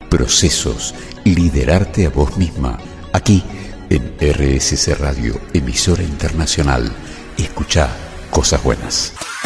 procesos, liderarte a vos misma. Aquí en RSC Radio, emisora internacional. Escuchá cosas buenas.